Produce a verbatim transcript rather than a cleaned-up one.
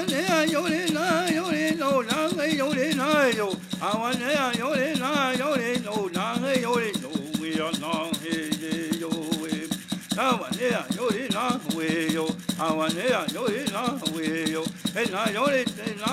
want to yo de na yo de no na yo de na yo. I want to yo de na yo de no na yo de no we are na he yo we. I want to yo de na we yo. I want to yo de na we yo. Hey na yo de na